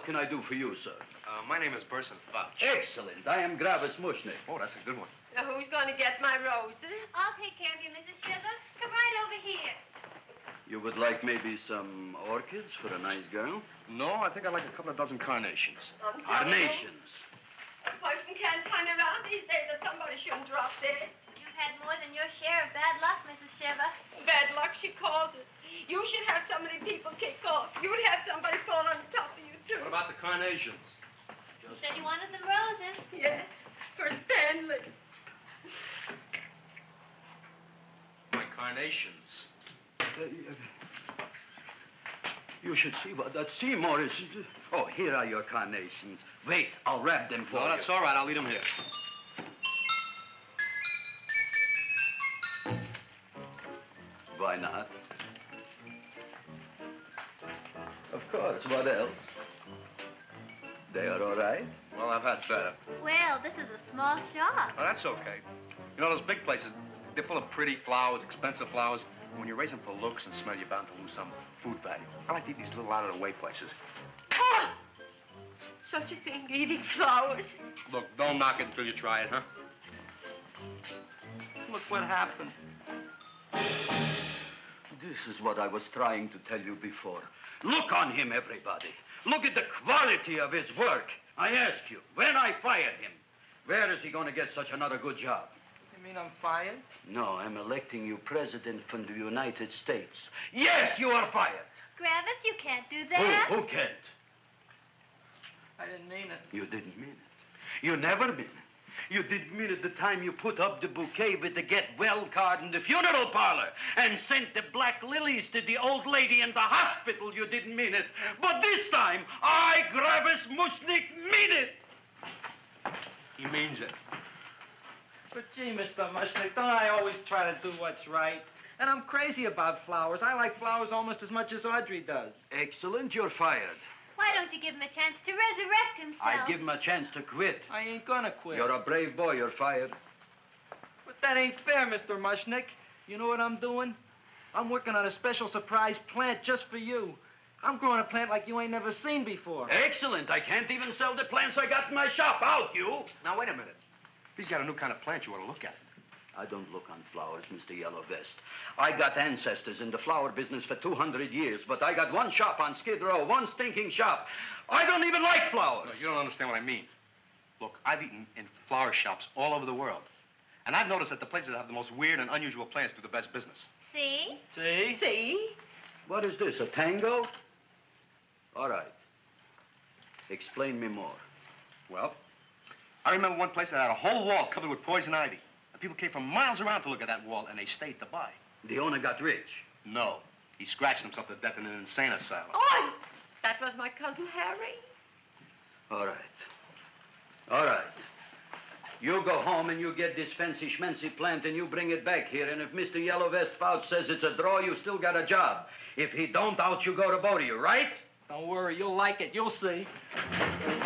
can I do for you, sir? My name is Burson Fouch. Excellent. I am Gravis Mushnick. Oh, that's a good one. Now, who's going to get my roses? I'll take care of you, Mrs. Shiver. Come right over here. You would like maybe some orchids for a nice girl? No, I think I'd like a couple of dozen carnations. Carnations. A person can't turn around these days that somebody shouldn't drop dead. You've had more than your share of bad luck, Mrs. Shiver. Bad luck, she calls it. You should have so many people kick off. You'd have somebody fall on top of you, too. What about the carnations? You said you wanted some roses. Yes, for Stanley. My carnations. You should see what that Seymour is. Oh, here are your carnations. Wait, I'll wrap them for you. No, that's all right. I'll leave them here. Why not? Of course, what else? They are all right? Well, I've had better. Well, this is a small shop. Oh, that's okay. You know, those big places, they're full of pretty flowers, expensive flowers. When you raise them for looks and smell, you're bound to lose some food value. I like to eat these little out-of-the-way places. Ah! Such a thing, eating flowers. Look, don't knock it until you try it, huh? Look what happened. This is what I was trying to tell you before. Look on him, everybody. Look at the quality of his work. I ask you, when I fired him, where is he going to get such another good job? You mean I'm fired? No, I'm electing you president from the United States. Yes, you are fired. Gravis, you can't do that. Who can't? I didn't mean it. You didn't mean it. You never mean it. You didn't mean it the time you put up the bouquet with the get well card in the funeral parlor and sent the black lilies to the old lady in the hospital. You didn't mean it. But this time, I, Gravis Mushnick, mean it. He means it. But gee, Mr. Mushnick, don't I always try to do what's right? And I'm crazy about flowers. I like flowers almost as much as Audrey does. Excellent, you're fired. Why don't you give him a chance to resurrect himself? I give him a chance to quit. I ain't gonna quit. You're a brave boy, you're fired. But that ain't fair, Mr. Mushnick. You know what I'm doing? I'm working on a special surprise plant just for you. I'm growing a plant like you ain't never seen before. Excellent. I can't even sell the plants I got in my shop. Out, you. Now, wait a minute. He's got a new kind of plant you want to look at. I don't look on flowers, Mr. Yellow Vest. I got ancestors in the flower business for 200 years, but I got one shop on Skid Row, one stinking shop. I don't even like flowers. No, you don't understand what I mean. Look, I've eaten in flower shops all over the world. And I've noticed that the places that have the most weird and unusual plants do the best business. See? See? See? What is this, a tango? All right. Explain me more. Well, I remember one place that had a whole wall covered with poison ivy. And people came from miles around to look at that wall, and they stayed to buy. The owner got rich. No. He scratched himself to death in an insane asylum. Oh, that was my cousin Harry. All right. All right. You go home and you get this fancy schmancy plant and you bring it back here. And if Mr. Yellow Vest Fouch says it's a draw, you still got a job. If he don't, out you go to both of you, right? Don't worry, you'll like it. You'll see.